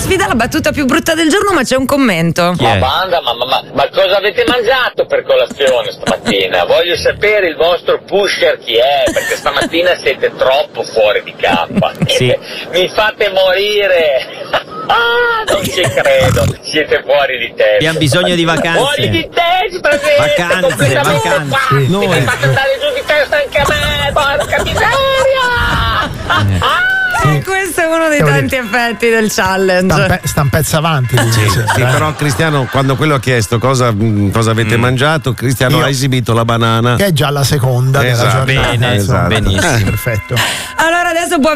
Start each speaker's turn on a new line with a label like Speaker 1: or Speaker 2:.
Speaker 1: sfida la battuta più brutta del giorno, ma c'è un commento.
Speaker 2: Ma banda, ma cosa avete mangiato per colazione stamattina? Voglio sapere il vostro pusher chi è, perché stamattina siete troppo fuori di campo.
Speaker 3: Sì.
Speaker 2: Mi fate morire. Non ci credo, siete fuori di testa.
Speaker 3: Abbiamo bisogno di vacanze.
Speaker 2: Fuori di testa,
Speaker 3: Vacanze.
Speaker 2: Mi fate andare giù di testa anche a me, porca miseria!
Speaker 1: Questo è uno dei tanti effetti del challenge.
Speaker 4: Sta un pezzo avanti.
Speaker 5: Sì, però Cristiano, quando quello ha chiesto cosa avete mangiato, Cristiano ha esibito la banana.
Speaker 4: Che è già la seconda della giornata.
Speaker 5: Esatto.
Speaker 3: Benissimo.
Speaker 4: Perfetto.
Speaker 1: Allora adesso può